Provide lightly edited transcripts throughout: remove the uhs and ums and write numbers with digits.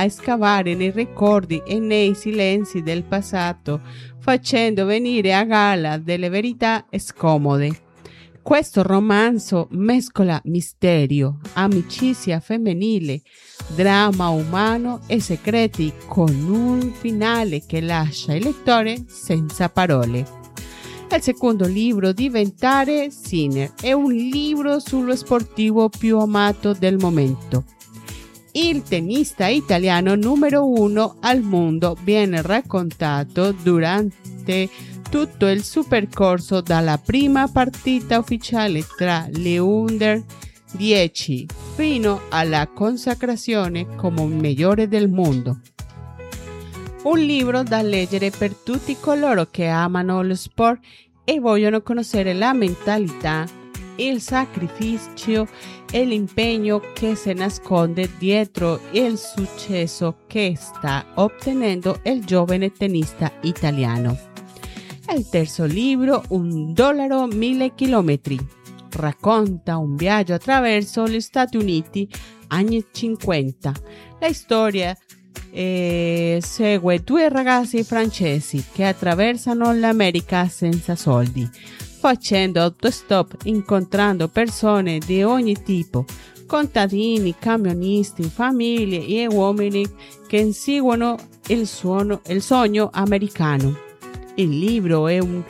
a scavare nei ricordi e nei silenzi del passato, facendo venire a galla delle verità scomode. Questo romanzo mescola misterio, amicizia femminile, dramma umano e segreti con un finale che lascia il lettore senza parole. Il secondo libro, Diventare Sinner, è un libro sullo sportivo più amato del momento. Il tennista italiano numero 1 al mondo viene raccontato durante tutto il suo percorso dalla prima partita ufficiale tra le Under 10 fino alla consacrazione come il migliore del mondo. Un libro da leggere per tutti coloro che amano lo sport e vogliono conoscere la mentalità, il sacrificio e l'impegno che si nasconde dietro il successo che sta ottenendo il giovane tennista italiano. Il terzo libro, $1 1000 chilometri, racconta un viaggio attraverso gli Stati Uniti anni 50. La storia segue due ragazzi francesi che attraversano l'America senza soldi, facendo autostop, incontrando persone di ogni tipo, contadini, camionisti, famiglie e uomini che inseguono il sogno americano. Il libro è un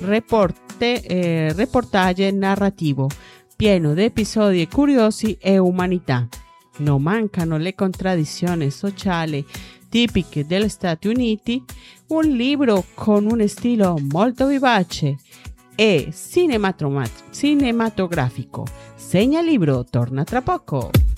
reportage narrativo pieno di episodi curiosi e umanità. Non mancano le contraddizioni sociali tipiche degli Stati Uniti, un libro con un stile molto vivace e cinematografico. Segna libro, torna tra poco.